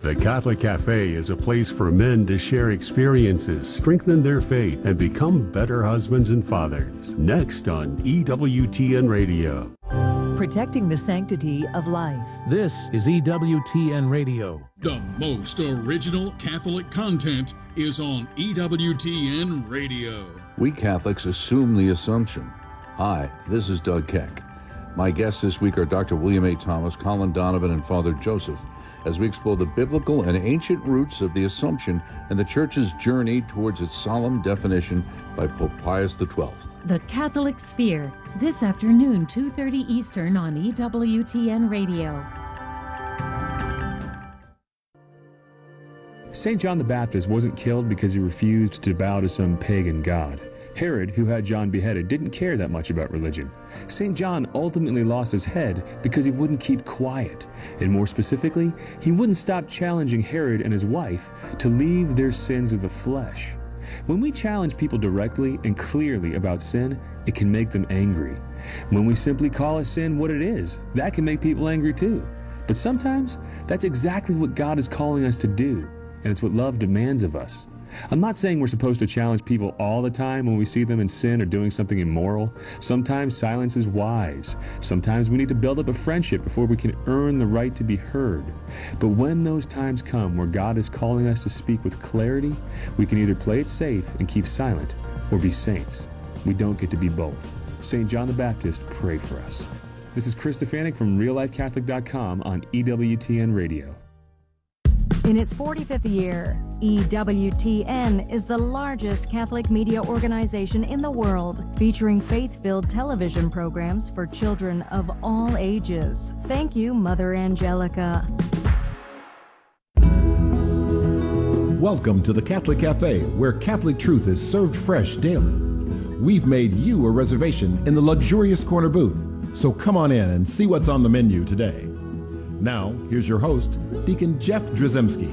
The Catholic Cafe is a place for men to share experiences, strengthen their faith, and become better husbands and fathers. Next on EWTN Radio. Protecting the sanctity of life. This is EWTN Radio. The most original Catholic content is on EWTN Radio. We Catholics assume the assumption. Hi, this is Doug Keck. My guests this week are Dr. William A. Thomas, Colin Donovan, and Father Joseph, as we explore the biblical and ancient roots of the Assumption and the Church's journey towards its solemn definition by Pope Pius XII. The Catholic Sphere, this afternoon, 2:30 Eastern on EWTN Radio. St. John the Baptist wasn't killed because he refused to bow to some pagan god. Herod, who had John beheaded, didn't care that much about religion. St. John ultimately lost his head because he wouldn't keep quiet. And more specifically, he wouldn't stop challenging Herod and his wife to leave their sins of the flesh. When we challenge people directly and clearly about sin, it can make them angry. When we simply call a sin what it is, that can make people angry too. But sometimes, that's exactly what God is calling us to do, and it's what love demands of us. I'm not saying we're supposed to challenge people all the time when we see them in sin or doing something immoral. Sometimes silence is wise. Sometimes we need to build up a friendship before we can earn the right to be heard. But when those times come where God is calling us to speak with clarity, we can either play it safe and keep silent or be saints. We don't get to be both. St. John the Baptist, pray for us. This is Chris Stefanik from RealLifeCatholic.com on EWTN Radio. In its 45th year, EWTN is the largest Catholic media organization in the world, featuring faith-filled television programs for children of all ages. Thank you, Mother Angelica. Welcome to the Catholic Cafe, where Catholic truth is served fresh daily. We've made you a reservation in the luxurious corner booth, so come on in and see what's on the menu today. Now, here's your host, Deacon Jeff Drzymski.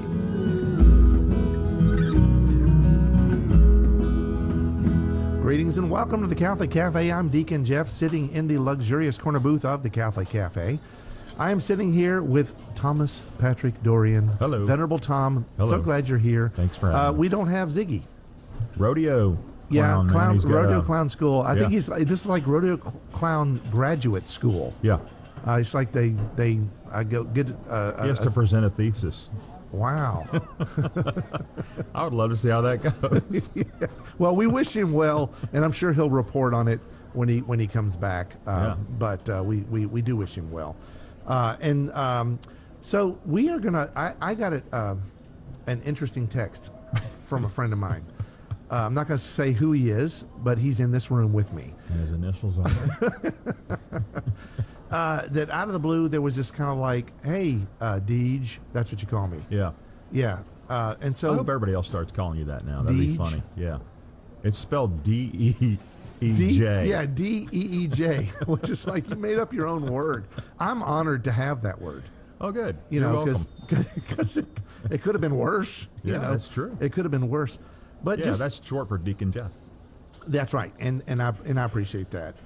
Greetings and welcome to the Catholic Cafe. I'm Deacon Jeff, sitting in the luxurious corner booth of the Catholic Cafe. I am sitting here with Thomas Patrick Dorian. Hello. Venerable Tom. Hello. So glad you're here. Thanks for having me. We don't have Ziggy. Rodeo clown. Clown, He's got Rodeo a- Clown School. I Yeah. think this is like Rodeo Clown Graduate School. Yeah. It's like they go get. He has to present a thesis. Wow. I would love to see how that goes. Yeah. Well, we wish him well, and I'm sure he'll report on it when he comes back. But we do wish him well. So we are gonna. I got an interesting text from a friend of mine. I'm not going to say who he is, but he's in this room with me. And his initials on it. That out of the blue, there was just kind of like, hey, Deej, that's what you call me. Yeah. Yeah. And so I hope everybody else starts calling you that now. That'd be Deej? funny. Yeah. It's spelled D-E-E-J. Yeah, D-E-E-J, which is like you made up your own word. I'm honored to have that word. Oh, good. You You're know, welcome. because it could have been worse. Yeah, you know? that's true. It could have been worse. But Yeah, that's short for Deacon Jeff. That's right, and I appreciate that.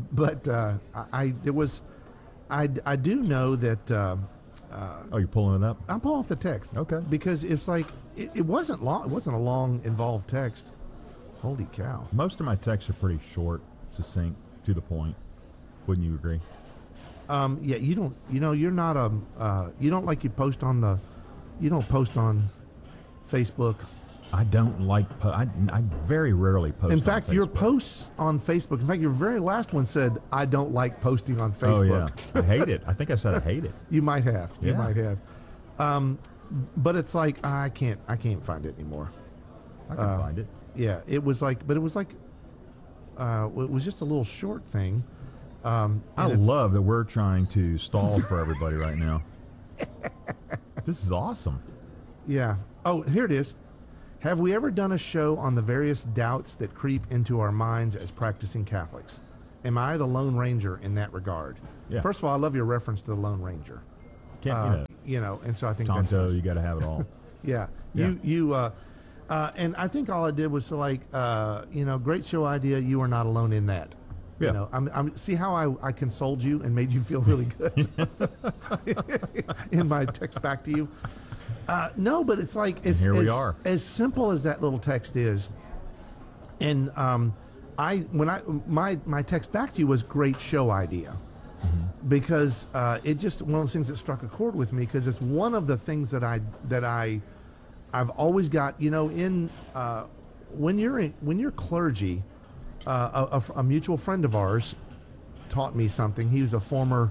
I do know that. Oh, you're pulling it up? I'm pulling off the text. Okay. Because it's like it wasn't long. It wasn't a long, involved text. Holy cow! Most of my texts are pretty short, succinct, to the point. Wouldn't you agree? Yeah, you don't. You know, you're not you don't like you post on the. You don't post on Facebook. I don't like. I very rarely post. In on fact, Facebook. your posts on Facebook. In fact, your very last one said, "I don't like posting on Facebook." Oh yeah, I hate it. I think I said I hate it. You might have. You Yeah. might have. But it's like I can't find it anymore. I can find it. Yeah, it was like it was just a little short thing. I love that we're trying to stall for everybody right now. This is awesome. Yeah. Oh, here it is. Have we ever done a show on the various doubts that creep into our minds as practicing Catholics? Am I the Lone Ranger in that regard? Yeah. First of all, I love your reference to the Lone Ranger. Can't And so I think Tonto, that's nice. you got to have it all. Yeah. Yeah. And I think all I did was great show idea. You are not alone in that. Yeah. You know, I'm see how I consoled you and made you feel really good in my text back to you. No, but it's like it's here we are. As simple as that little text is. And my text back to you was great show idea, because it just one of those things that struck a chord with me, because it's one of the things that I've always got, in when you're clergy. A mutual friend of ours taught me something. He was a former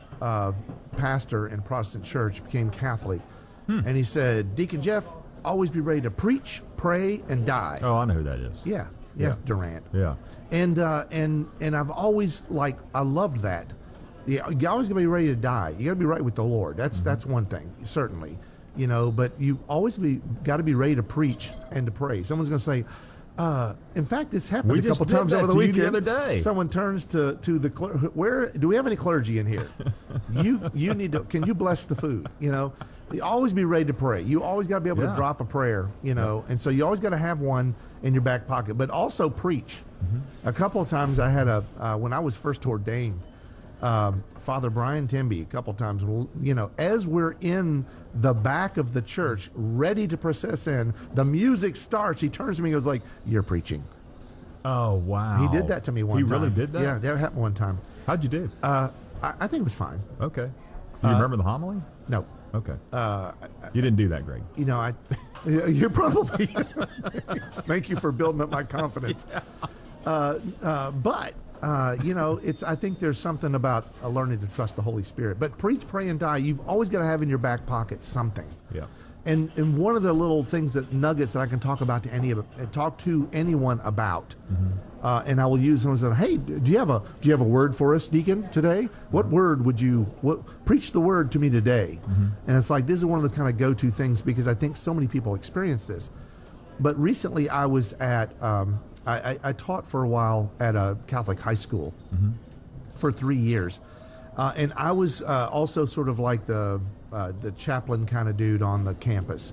pastor in Protestant church, became Catholic, and he said, "Deacon Jeff, always be ready to preach, pray, and die." Oh, I know who that is. Yeah, Durant. Yeah. And I've always I loved that. Yeah, you always gotta be ready to die. You gotta be right with the Lord. That's one thing, certainly. But you always got to be ready to preach and to pray. Someone's gonna say, in fact, it's happened a couple times over the weekend. The other day, someone turns to the where do we have any clergy in here? you need to. Can you bless the food? You always be ready to pray. You always got to be able to drop a prayer. And so you always got to have one in your back pocket. But also preach. A couple of times I had when I was first ordained, Father Brian Timby. A couple of times, as we're in the back of the church, ready to process in, the music starts. He turns to me and goes like, "You're preaching." Oh, wow. He did that to me one time. He really did that? Yeah, that happened one time. How'd you do? I think it was fine. Okay. Do you remember the homily? No. Okay. You didn't do that, Greg. You're probably. Thank you for building up my confidence. But I think there's something about learning to trust the Holy Spirit. But preach, pray, and die. You've always got to have in your back pocket something. Yeah. And one of the little things nuggets that I can talk to anyone about, and I will use someone and say, "Hey, do you have a word for us, Deacon, today? What word would you preach the word to me today?" And it's like this is one of the kind of go-to things, because I think so many people experience this. But recently, I was at I taught for a while at a Catholic high school for 3 years, and I was also sort of like the chaplain kind of dude on the campus.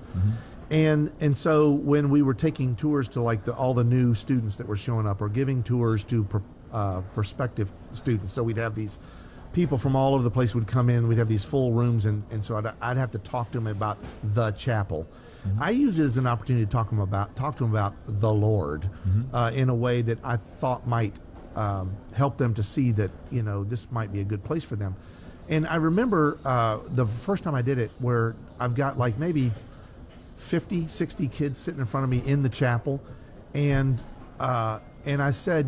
And so when we were taking tours to all the new students that were showing up, or giving tours to prospective students, so we'd have these people from all over the place would come in. We'd have these full rooms, and so I'd have to talk to them about the chapel. I use it as an opportunity to talk to them about the Lord in a way that I thought might help them to see that this might be a good place for them. And I remember the first time I did it, where I've got maybe 50, 60 kids sitting in front of me in the chapel, and I said,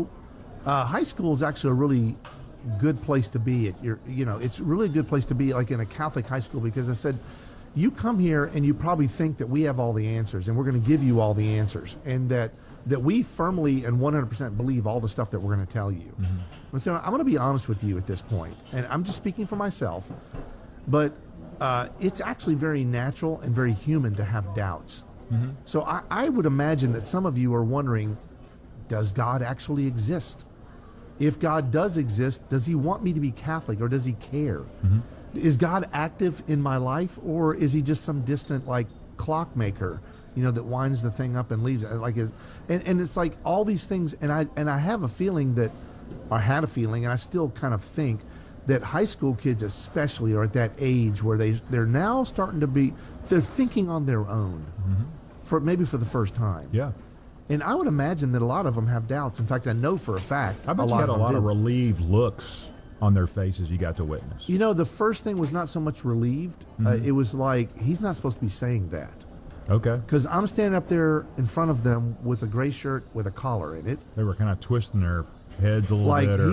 high school is actually a really good place to be. It's really a good place to be, in a Catholic high school, because I said, you come here and you probably think that we have all the answers, and we're going to give you all the answers, and that we firmly and 100% believe all the stuff that we're going to tell you. So I'm going to be honest with you at this point, and I'm just speaking for myself, but it's actually very natural and very human to have doubts. So I would imagine that some of you are wondering, does God actually exist? If God does exist, does he want me to be Catholic, or does he care? Is God active in my life, or is he just some distant clockmaker, that winds the thing up and leaves it? And it's like all these things, and I have a feeling that, I had a feeling, and I still kind of think that high school kids especially are at that age where they're now starting to they're thinking on their own, for the first time. Yeah. And I would imagine that a lot of them have doubts. In fact, I know for a fact I bet you got a lot of relieved looks on their faces you got to witness. The first thing was not so much relieved. It was like, he's not supposed to be saying that. Okay. Because I'm standing up there in front of them with a gray shirt with a collar in it. They were kind of twisting their heads a little bit,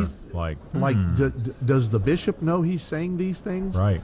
or does the bishop know he's saying these things? Right.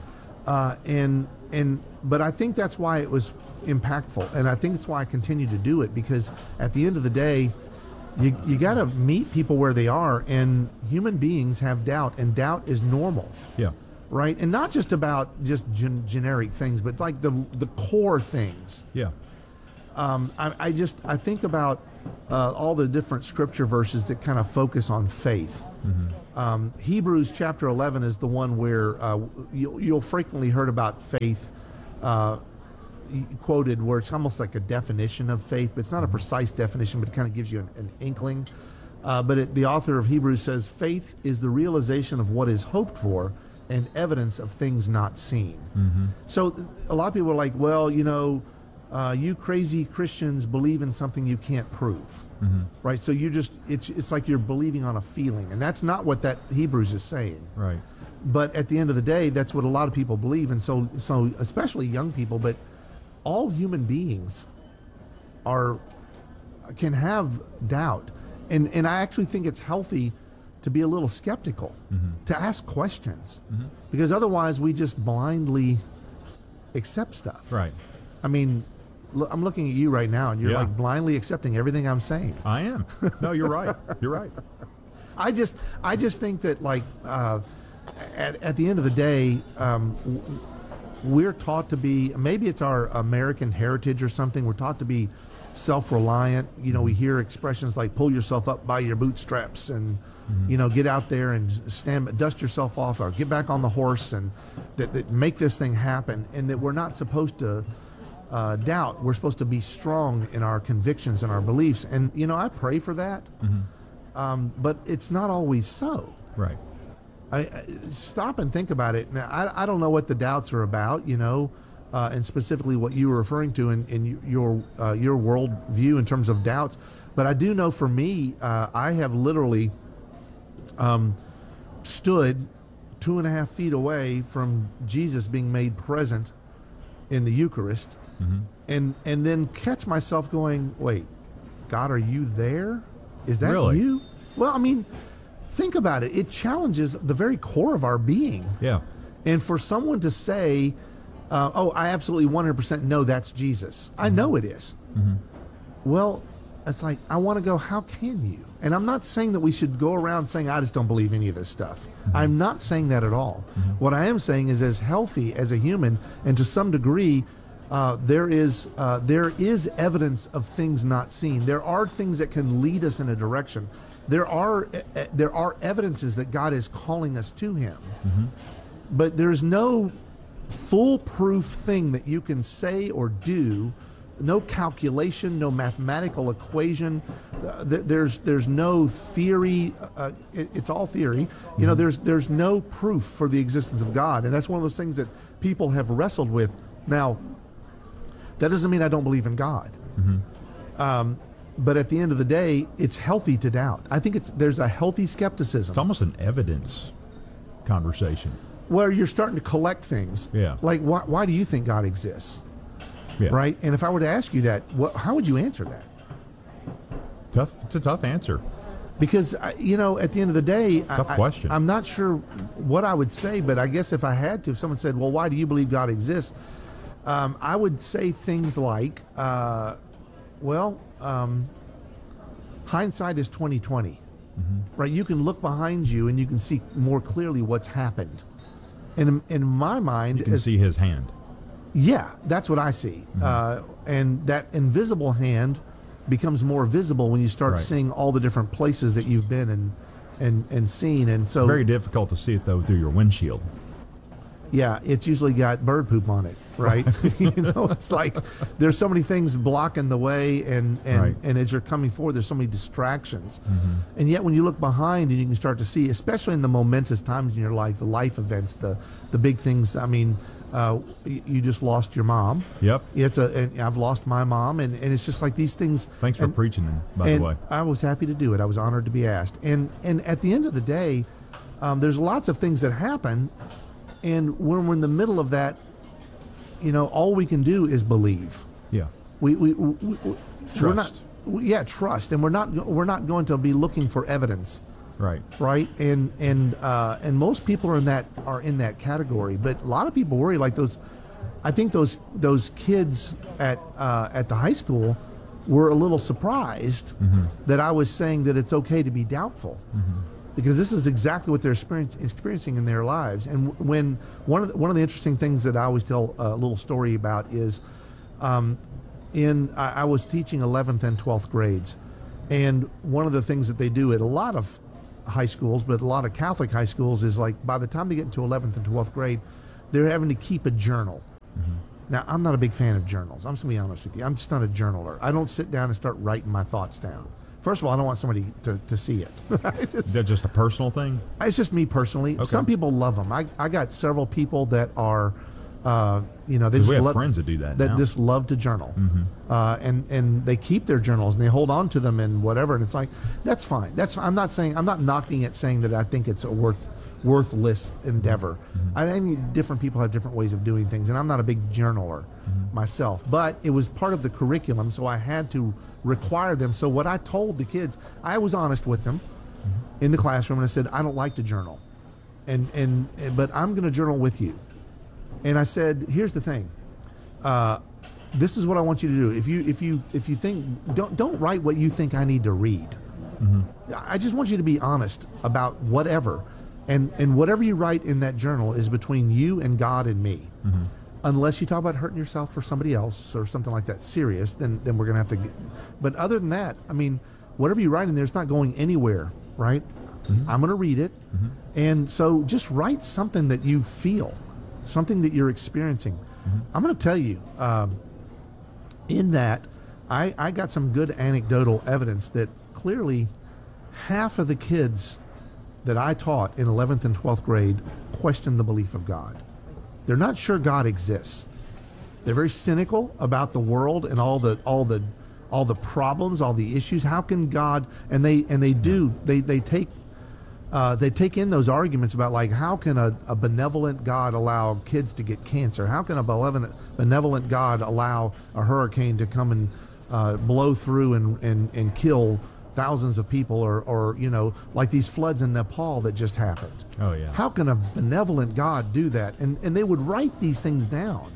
But I think that's why it was impactful, and I think that's why I continue to do it, because at the end of the day, you got to meet people where they are, and human beings have doubt, and doubt is normal. Yeah. Right? And not just about generic things, but the core things. Yeah. I think about all the different scripture verses that kind of focus on faith. Hebrews chapter 11 is the one where you'll frequently heard about faith quoted, where it's almost like a definition of faith, but it's not a precise definition, but it kind of gives you an inkling. But the author of Hebrews says, faith is the realization of what is hoped for and evidence of things not seen. Mm-hmm. So a lot of people are like, well, you crazy Christians believe in something you can't prove. Mm-hmm. Right? So it's like you're believing on a feeling, and that's not what that Hebrews is saying. Right. But at the end of the day, that's what a lot of people believe, and so especially young people, but all human beings can have doubt, and I actually think it's healthy to be a little skeptical, to ask questions, because otherwise we just blindly accept stuff. Right. I mean, I'm looking at you right now, and you're like blindly accepting everything I'm saying. I am. No, you're right. You're right. I just think that at the end of the day, we're taught to be, maybe it's our American heritage or something, we're taught to be self-reliant. We hear expressions like pull yourself up by your bootstraps and, get out there and dust yourself off or get back on the horse and that make this thing happen, and that we're not supposed to doubt. We're supposed to be strong in our convictions and our beliefs. And, I pray for that, but it's not always so. Right. I stop and think about it. Now, I don't know what the doubts are about, and specifically what you were referring to in your world view in terms of doubts. But I do know for me, I have literally stood 2.5 feet away from Jesus being made present in the Eucharist, and then catch myself going, wait, God, are you there? Is that really? You? Well, I mean, think about it. It challenges the very core of our being. Yeah. And for someone to say, I absolutely 100% know that's Jesus. I know it is. Well, it's like, I want to go, how can you? And I'm not saying that we should go around saying, I just don't believe any of this stuff. I'm not saying that at all. What I am saying is, as healthy as a human, and to some degree, there is evidence of things not seen. There are things that can lead us in a direction. There are evidences that God is calling us to Him. But there's no foolproof thing that you can say or do, no calculation, no mathematical equation. There's no theory. It's all theory. There's no proof for the existence of God, and that's one of those things that people have wrestled with. Now, that doesn't mean I don't believe in God. But at the end of the day, it's healthy to doubt. I think there's a healthy skepticism. It's almost an evidence conversation, where you're starting to collect things. Yeah. Like, why do you think God exists? Yeah. Right? And if I were to ask you that, how would you answer that? It's a tough answer. Because, at the end of the day, tough question. I'm not sure what I would say, but I guess if I had to, if someone said, well, why do you believe God exists? I would say things like, hindsight is 20/20. Right? You can look behind you and you can see more clearly what's happened. And in my mind, you can see His hand. Yeah, that's what I see. And that invisible hand becomes more visible when you start seeing all the different places that you've been and seen. And so, very difficult to see it though through your windshield. Yeah, it's usually got bird poop on it, right? It's like there's so many things blocking the way, and as you're coming forward, there's so many distractions. And yet when you look behind and you can start to see, especially in the momentous times in your life, the life events, the big things. I mean, you just lost your mom. Yep. And I've lost my mom, and it's just like these things. Thanks for preaching them, by the way. I was happy to do it. I was honored to be asked. And at the end of the day, there's lots of things that happen. And when we're in the middle of that, all we can do is believe. Yeah. We trust. Trust, and we're not going to be looking for evidence. Right. Right. And most people are in that category, but a lot of people worry like those. I think those kids at the high school were a little surprised that I was saying that it's okay to be doubtful. Because this is exactly what they're experiencing in their lives. And when one of the interesting things that I always tell a little story about is, I was teaching 11th and 12th grades, and one of the things that they do at a lot of high schools, but a lot of Catholic high schools, is like by the time they get into 11th and 12th grade, they're having to keep a journal. Now, I'm not a big fan of journals. I'm just going to be honest with you. I'm just not a journaler. I don't sit down and start writing my thoughts down. First of all, I don't want somebody to see it. Is that just a personal thing? It's just me personally. Okay. Some people love them. I got several people that are, they just we have friends that do that now. just love to journal, and they keep their journals and they hold on to them and whatever. And it's like, that's fine. I'm not knocking it, saying that I think it's a worthless endeavor. I think different people have different ways of doing things, and I'm not a big journaler myself, but it was part of the curriculum, so I had to require them. So what I told the kids, I was honest with them in the classroom, and I said, I don't like to journal, but I'm going to journal with you. And I said, here's the thing, this is what I want you to do. If you think, don't write what you think I need to read. I just want you to be honest about whatever. And whatever you write in that journal is between you and God and me. Unless you talk about hurting yourself for somebody else or something like that serious, then we're going to have to. But other than that, I mean, whatever you write in there is not going anywhere, right? I'm going to read it. And so just write something that you feel, something that you're experiencing. I'm going to tell you, in that, I got some good anecdotal evidence that clearly half of the kids that I taught in 11th and 12th grade question the belief of God. They're not sure God exists. They're very cynical about the world and all the problems, all the issues. How can God? And they take in those arguments about, like, how can a benevolent God allow kids to get cancer? How can a benevolent God allow a hurricane to come and blow through and kill thousands of people, or like these floods in Nepal that just happened? Oh yeah. How can a benevolent God do that? And they would write these things down,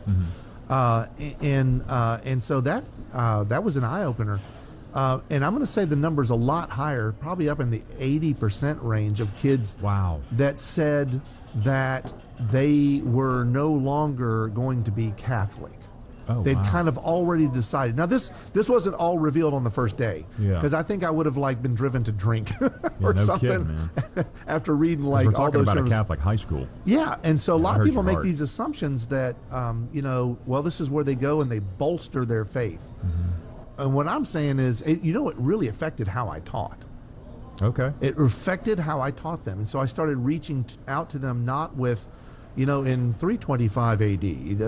and so that was an eye opener. And I'm going to say the number's a lot higher, probably up in the 80% range of kids. Wow. That said that they were no longer going to be Catholic. Oh, They'd wow. kind of already decided. Now this wasn't all revealed on the first day, because I think I would have been driven to drink or no something kidding, man. after reading We're all talking those about shows. a Catholic high school. Yeah, and so a lot of hurt people your make heart. these assumptions that well, this is where they go and they bolster their faith. And what I'm saying is, it really affected how I taught. Okay. It affected how I taught them. And so I started reaching out to them, not with, in 325 AD,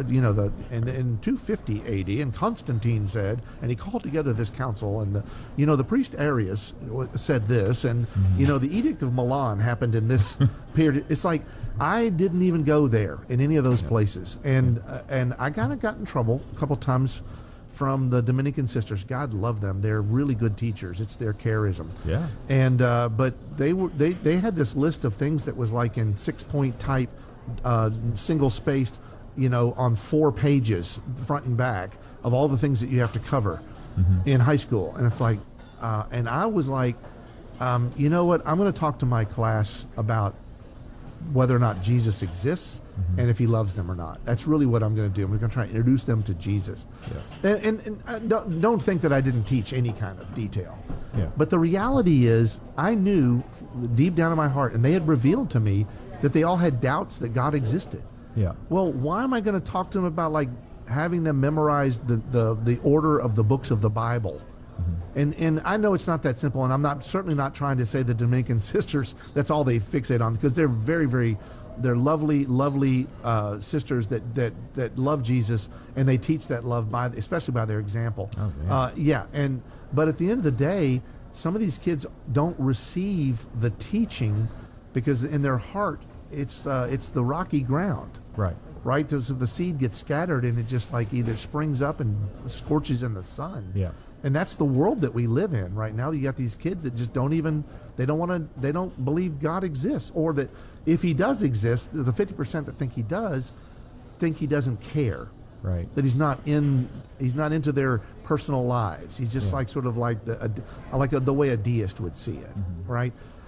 and in 250 AD, and Constantine said, and he called together this council, and the priest Arius said this, and, the Edict of Milan happened in this period. It's like, I didn't even go there in any of those places. And I kind of got in trouble a couple times from the Dominican sisters. God love them. They're really good teachers. It's their charism. Yeah. And but they had this list of things that was like in 6-point type, single spaced, on 4 pages, front and back, of all the things that you have to cover in high school. And it's like, and I was like, you know what? I'm going to talk to my class about whether or not Jesus exists and if he loves them or not. That's really what I'm going to do. I'm going to try and introduce them to Jesus. Yeah. And don't think that I didn't teach any kind of detail. Yeah. But the reality is, I knew deep down in my heart, and they had revealed to me that they all had doubts that God existed. Yeah. Well, why am I going to talk to them about, like, having them memorize the order of the books of the Bible? And I know it's not that simple, and I'm certainly not trying to say the Dominican sisters, that's all they fixate on, because they're very, very, they're lovely, lovely sisters that love Jesus, and they teach that love especially by their example. Oh, But at the end of the day, some of these kids don't receive the teaching because in their heart it's the rocky ground. Right, so the seed gets scattered, and it just like either springs up and scorches in the sun. Yeah. And that's the world that we live in right now. You got these kids that just they don't believe God exists, or that if he does exist, the 50% that think he does, think he doesn't care. Right. That he's not into their personal lives. He's just like sort of like the way a deist would see it, right?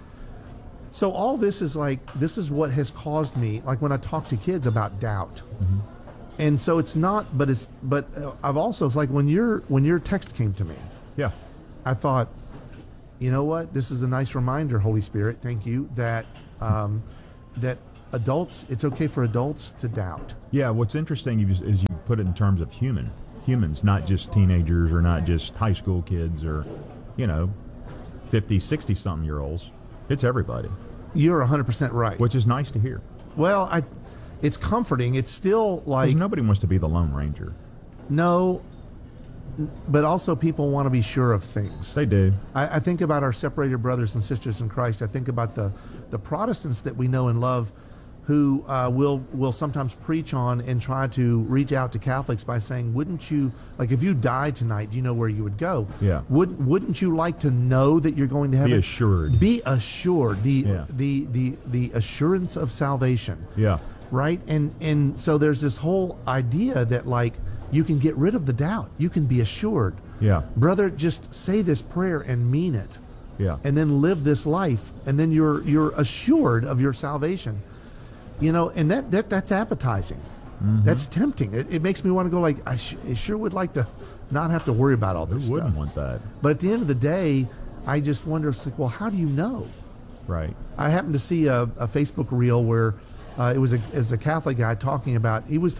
So all this is what has caused me, like when I talk to kids about doubt. And so it's not, but I've also, it's like when your text came to me, I thought, you know what, this is a nice reminder, Holy Spirit, thank you, that that adults, it's okay for adults to doubt. Yeah, what's interesting is you put it in terms of humans, not just teenagers or not just high school kids or, 50, 60-something-year-olds. It's everybody. You're 100% right. Which is nice to hear. Well, it's comforting. It's still like... Because nobody wants to be the Lone Ranger. No, but also people want to be sure of things. They do. I think about our separated brothers and sisters in Christ. I think about the Protestants that we know and love who will sometimes preach on and try to reach out to Catholics by saying, wouldn't you, like if you died tonight, do you know where you would go? Yeah. Wouldn't you like to know that you're going to heaven? Be assured. Be assured. The assurance of salvation. Yeah. Right? And so there's this whole idea that like you can get rid of the doubt. You can be assured. Yeah. Brother, just say this prayer and mean it. Yeah. And then live this life, and then you're assured of your salvation. You know, and that's appetizing. Mm-hmm. That's tempting. It makes me want to go like, I sure would like to not have to worry about all this Who wouldn't stuff. want that? But at the end of the day, I just wonder, it's like, well, how do you know? Right. I happened to see a Facebook reel where it was a Catholic guy talking about,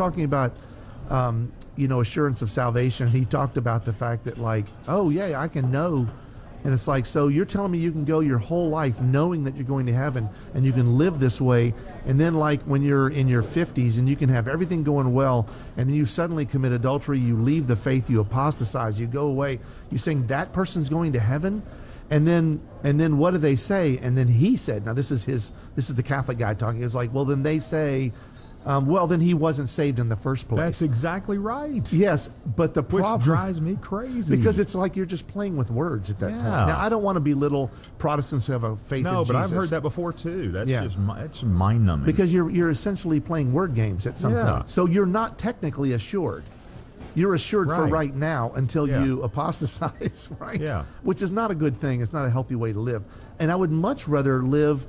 assurance of salvation. He talked about the fact that like, oh yeah, I can know. And it's like, so you're telling me you can go your whole life knowing that you're going to heaven and you can live this way, and then like when you're in your 50s and you can have everything going well, and then you suddenly commit adultery, you leave the faith, you apostatize, you go away, you're saying that person's going to heaven? And then what do they say? And then he said, now this is the Catholic guy talking, it's like, well then they say, well, then he wasn't saved in the first place. That's exactly right. Yes, but the problem... Which drives me crazy. Because it's like you're just playing with words at that point. Now, I don't want to belittle Protestants who have a faith in Jesus. No, but I've heard that before, too. That's it's mind-numbing. Because you're essentially playing word games at some point. So you're not technically assured. You're assured for right now until you apostatize, right? Yeah. Which is not a good thing. It's not a healthy way to live. And I would much rather live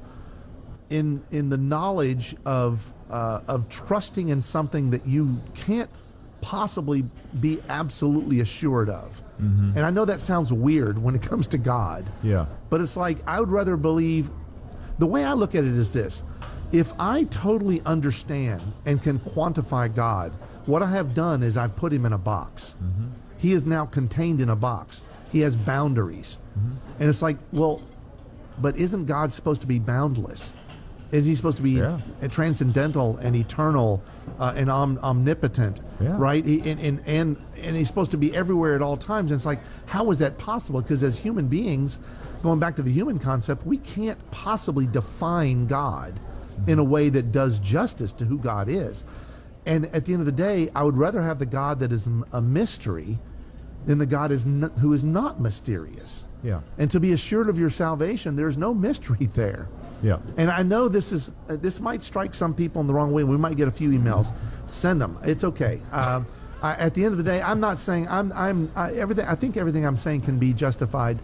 in the knowledge of trusting in something that you can't possibly be absolutely assured of. Mm-hmm. And I know that sounds weird when it comes to God. Yeah. But it's like I would rather believe. The way I look at it is this: if I totally understand and can quantify God, what I have done is I've put him in a box. Mm-hmm. He is now contained in a box. He has boundaries. Mm-hmm. And it's like, well, but isn't God supposed to be boundless? Is he supposed to be transcendental and eternal and omnipotent, right? And he's supposed to be everywhere at all times. And it's like, how is that possible? Because as human beings, going back to the human concept, we can't possibly define God in a way that does justice to who God is. And at the end of the day, I would rather have the God that is a mystery than the God who is not mysterious. Yeah. And to be assured of your salvation, there's no mystery there. Yeah. And I know this might strike some people in the wrong way. We might get a few emails. Send them. It's okay. At the end of the day, I'm not saying everything. I think everything I'm saying can be justified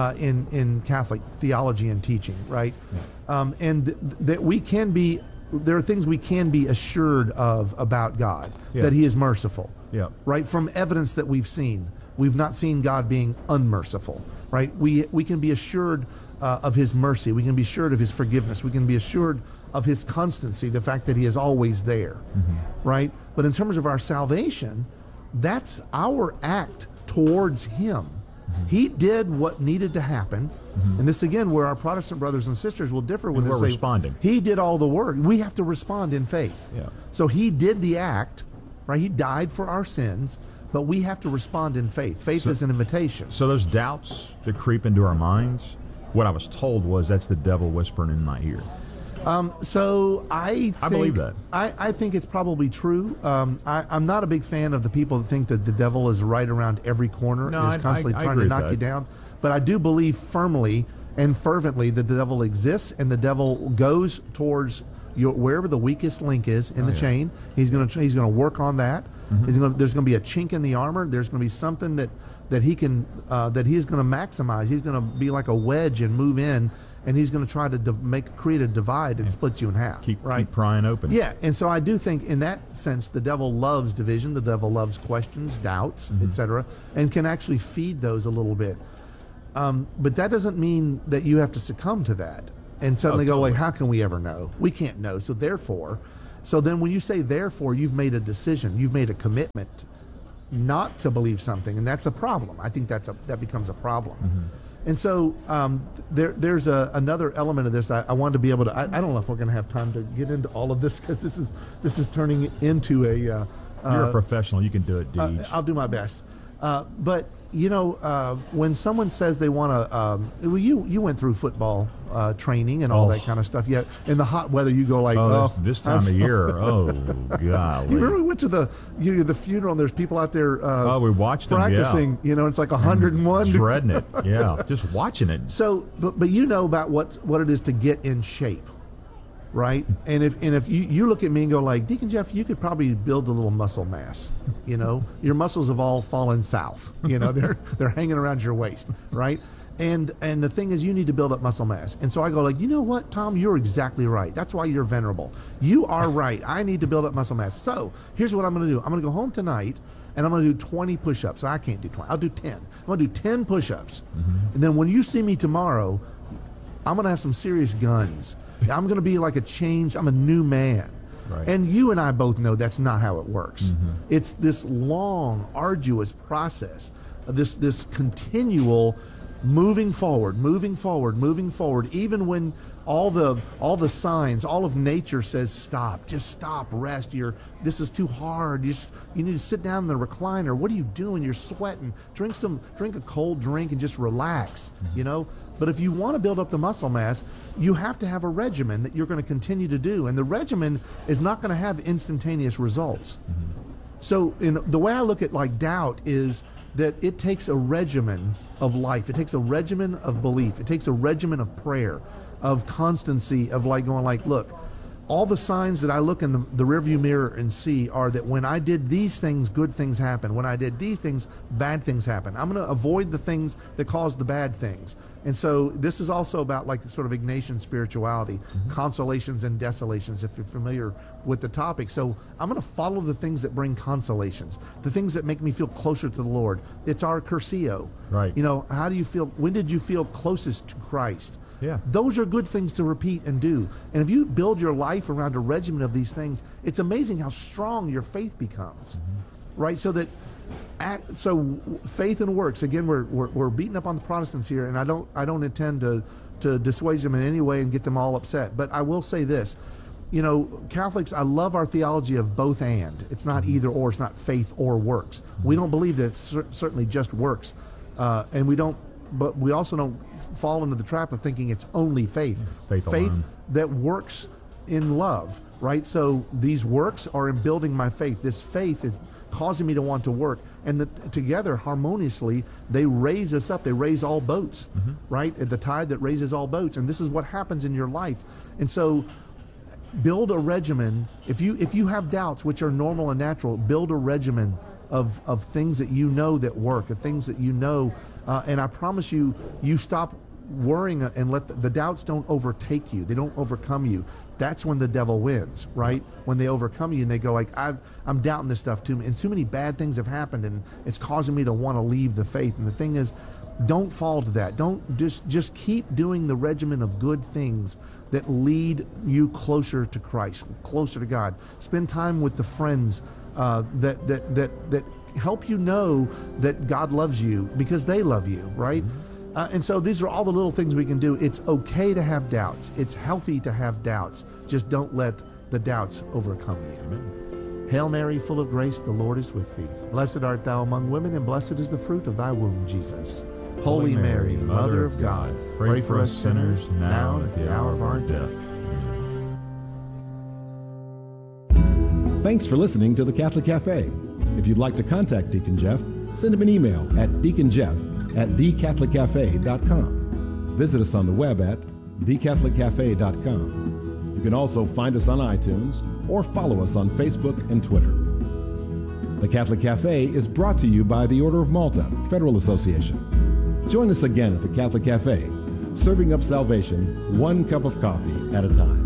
in Catholic theology and teaching, right? Yeah. And that we can be. There are things we can be assured of about God. Yeah. That He is merciful. Yeah. Right. From evidence that we've seen, we've not seen God being unmerciful. Right. We can be assured of His mercy. We can be assured of His forgiveness. We can be assured of His constancy, the fact that He is always there, right? But in terms of our salvation, that's our act towards Him. He did what needed to happen, and this again, where our Protestant brothers and sisters will differ with us. We're responding. He did all the work. We have to respond in faith. Yeah. So He did the act, right? He died for our sins. But we have to respond in faith. Faith is an invitation. So those doubts that creep into our minds, what I was told was that's the devil whispering in my ear. So I believe that. I think it's probably true. I'm not a big fan of the people that think that the devil is right around every corner and is constantly trying to knock you down. But I do believe firmly and fervently that the devil exists, and the devil goes towards wherever the weakest link is in the chain. He's going to work on that. There's going to be a chink in the armor. There's going to be something that he can that he's going to maximize. He's going to be like a wedge and move in, and he's going to try to create a divide and split you in half. Keep prying open. Yeah, and so I do think in that sense the devil loves division. The devil loves questions, doubts, etc., and can actually feed those a little bit. But that doesn't mean that you have to succumb to that and suddenly go like, how can we ever know? We can't know. So then when you say therefore, you've made a decision, you've made a commitment not to believe something, and that's a problem. I think that becomes a problem. And so there's another element of this. I wanted to be able to. I don't know if we're going to have time to get into all of this because this is turning into a. You're a professional. You can do it, Deej. I'll do my best. But when someone says they want to, you went through football training and all that kind of stuff. Yet in the hot weather, you go like, this time of year, golly. You remember we went to the funeral and there's people out there. We watched them practicing. Yeah. It's like 101. Dreading it. Yeah, just watching it. So, but you know about what it is to get in shape. Right, and if you look at me and go like, Deacon Jeff, you could probably build a little muscle mass. Your muscles have all fallen south. They're hanging around your waist, right? And the thing is, you need to build up muscle mass. And so I go like, you know what, Tom, you're exactly right. That's why you're venerable. You are right. I need to build up muscle mass. So here's what I'm going to do. I'm going to go home tonight and I'm going to do 20 push-ups. I can't do 20. I'll do 10. I'm going to do 10 push-ups. And then when you see me tomorrow, I'm going to have some serious guns. I'm going to be like I'm a new man. Right. And you and I both know that's not how it works. It's this long, arduous process, this continual moving forward, even when all the signs, all of nature says stop, just stop, rest. This is too hard. You need to sit down in the recliner. What are you doing? You're sweating. Drink a cold drink and just relax, But if you want to build up the muscle mass, you have to have a regimen that you're going to continue to do. And the regimen is not going to have instantaneous results. So the way I look at like doubt is that it takes a regimen of life. It takes a regimen of belief. It takes a regimen of prayer, of constancy, of like going like, look, all the signs that I look in the rearview mirror and see are that when I did these things, good things happen. When I did these things, bad things happen. I'm going to avoid the things that cause the bad things. And so this is also about like sort of Ignatian spirituality, consolations and desolations, if you're familiar with the topic. So I'm going to follow the things that bring consolations, the things that make me feel closer to the Lord. It's our Curcio. Right. How do you feel? When did you feel closest to Christ? Yeah. Those are good things to repeat and do. And if you build your life around a regimen of these things, it's amazing how strong your faith becomes. Right? So faith and works, again, we're beating up on the Protestants here, and I don't intend to dissuade them in any way and get them all upset. But I will say this. Catholics, I love our theology of both and. It's not either or, it's not faith or works. We don't believe that it's certainly just works. And but we also don't fall into the trap of thinking it's only faith. Faith that works in love, right? So these works are in building my faith. This faith is causing me to want to work. And together, harmoniously, they raise us up. They raise all boats, right? At the tide that raises all boats. And this is what happens in your life. And so build a regimen. If you have doubts, which are normal and natural, build a regimen of things that you know that work, of things that you know. And I promise you stop worrying and let the doubts don't overtake you. They don't overcome you. That's when the devil wins, right? When they overcome you and they go like, I'm doubting this stuff too, and so many bad things have happened, and it's causing me to want to leave the faith. And the thing is, don't fall to that. Don't just keep doing the regimen of good things that lead you closer to Christ, closer to God. Spend time with the friends that help you know that God loves you because they love you, right? And so these are all the little things we can do. It's okay to have doubts. It's healthy to have doubts. Just don't let the doubts overcome you. Amen. Hail Mary, full of grace, the Lord is with thee. Blessed art thou among women, and blessed is the fruit of thy womb, Jesus. Holy Mary, Mother of God, pray for us sinners, now and at the hour of our death. Thanks for listening to the Catholic Cafe. If you'd like to contact Deacon Jeff, send him an email at deaconjeff@thecatholiccafe.com. Visit us on the web at thecatholiccafe.com. You can also find us on iTunes or follow us on Facebook and Twitter. The Catholic Cafe is brought to you by the Order of Malta Federal Association. Join us again at the Catholic Cafe, serving up salvation one cup of coffee at a time.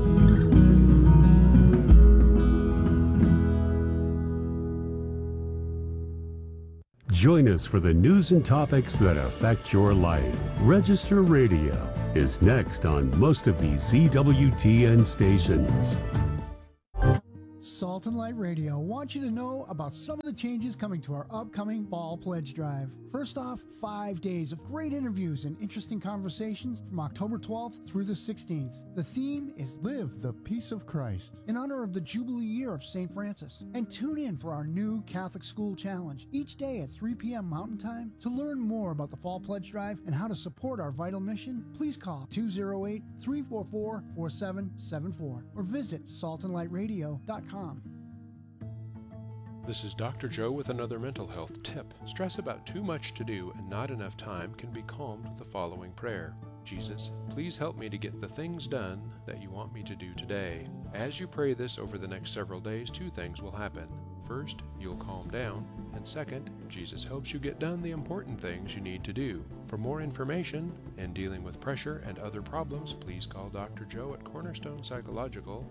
Join us for the news and topics that affect your life. Register Radio is next on most of these EWTN stations. Salt Salt and Light Radio wants you to know about some of the changes coming to our upcoming Fall Pledge Drive. First off, 5 days of great interviews and interesting conversations from October 12th through the 16th. The theme is Live the Peace of Christ in honor of the Jubilee year of St. Francis. And tune in for our new Catholic School Challenge each day at 3 p.m. Mountain Time. To learn more about the Fall Pledge Drive and how to support our vital mission, please call 208-344-4774 or visit saltandlightradio.com. This is Dr. Joe with another mental health tip. Stress about too much to do and not enough time can be calmed with the following prayer. Jesus, please help me to get the things done that you want me to do today. As you pray this over the next several days, 2 things will happen. First, you'll calm down, and second, Jesus helps you get done the important things you need to do. For more information and dealing with pressure and other problems, please call Dr. Joe at Cornerstone Psychological,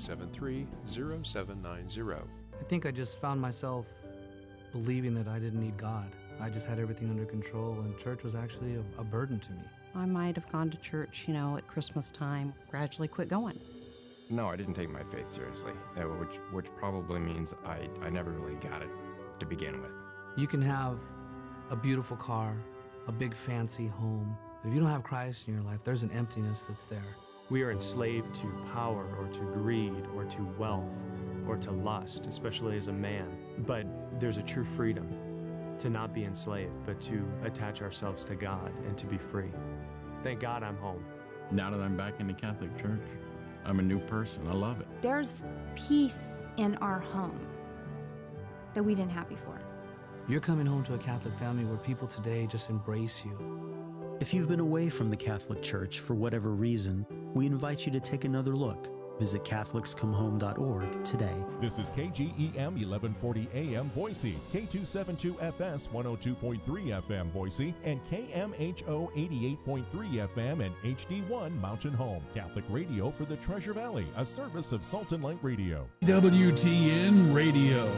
373-0790. I think I just found myself believing that I didn't need God. I just had everything under control, and church was actually a burden to me. I might have gone to church, at Christmas time, gradually quit going. No, I didn't take my faith seriously, which probably means I never really got it to begin with. You can have a beautiful car, a big fancy home, but if you don't have Christ in your life, there's an emptiness that's there. We are enslaved to power or to greed or to wealth or to lust, especially as a man. But there's a true freedom to not be enslaved, but to attach ourselves to God and to be free. Thank God I'm home. Now that I'm back in the Catholic Church, I'm a new person. I love it. There's peace in our home that we didn't have before. You're coming home to a Catholic family where people today just embrace you. If you've been away from the Catholic Church for whatever reason, we invite you to take another look. Visit CatholicsComeHome.org today. This is KGEM 1140 AM Boise, K272FS 102.3 FM Boise, and KMHO 88.3 FM and HD1 Mountain Home. Catholic radio for the Treasure Valley, a service of Salt and Light Radio. WTN Radio.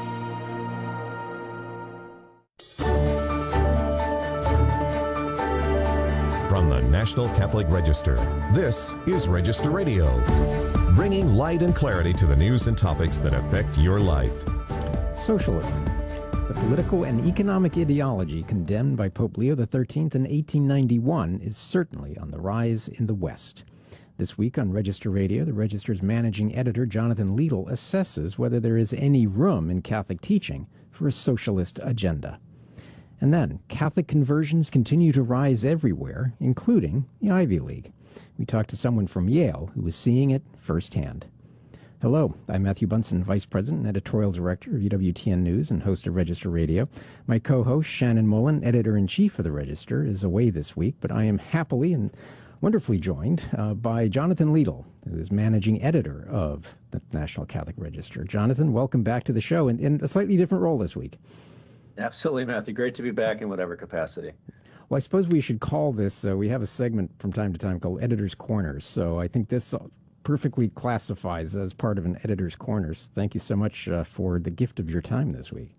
From the National Catholic Register, this is Register Radio, bringing light and clarity to the news and topics that affect your life. Socialism, the political and economic ideology condemned by Pope Leo XIII in 1891, is certainly on the rise in the West. This week on Register Radio, the Register's managing editor, Jonathan Liedl, assesses whether there is any room in Catholic teaching for a socialist agenda. And then, Catholic conversions continue to rise everywhere, including the Ivy League. We talked to someone from Yale who was seeing it firsthand. Hello, I'm Matthew Bunson, Vice President and Editorial Director of EWTN News and host of Register Radio. My co-host, Shannon Mullen, Editor-in-Chief of the Register, is away this week, but I am happily and wonderfully joined by Jonathan Liedl, who is Managing Editor of the National Catholic Register. Jonathan, welcome back to the show in a slightly different role this week. Absolutely, Matthew. Great to be back in whatever capacity. Well, I suppose we should call this, we have a segment from time to time called Editor's Corners, so I think this perfectly classifies as part of an Editor's Corners. Thank you so much for the gift of your time this week.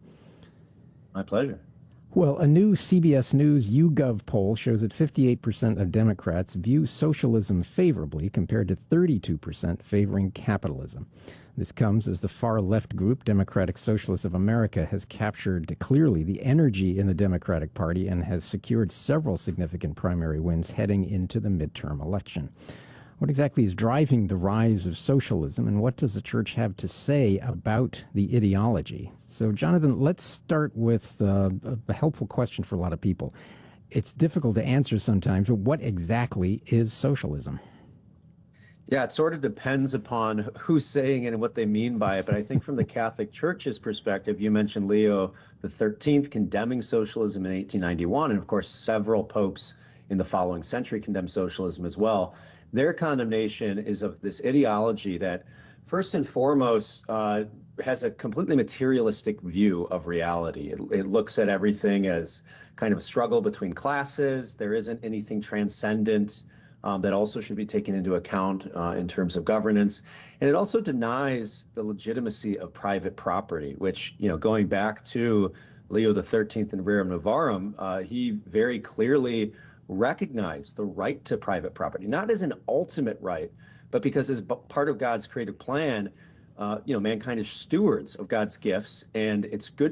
My pleasure. Well, a new CBS News YouGov poll shows that 58% of Democrats view socialism favorably compared to 32% favoring capitalism. This comes as the far-left group, Democratic Socialists of America, has captured clearly the energy in the Democratic Party and has secured several significant primary wins heading into the midterm election. What exactly is driving the rise of socialism, and what does the Church have to say about the ideology? So, Jonathan, let's start with a helpful question for a lot of people. It's difficult to answer sometimes, but what exactly is socialism? Yeah, it sort of depends upon who's saying it and what they mean by it. But I think from the Catholic Church's perspective, you mentioned Leo XIII condemning socialism in 1891. And of course, several popes in the following century condemned socialism as well. Their condemnation is of this ideology that, first and foremost, has a completely materialistic view of reality. It looks at everything as kind of a struggle between classes. There isn't anything transcendent that also should be taken into account in terms of governance. And it also denies the legitimacy of private property, which, going back to Leo XIII and Rerum Novarum, he very clearly recognized the right to private property, not as an ultimate right, but because as part of God's creative plan, mankind is stewards of God's gifts, and it's good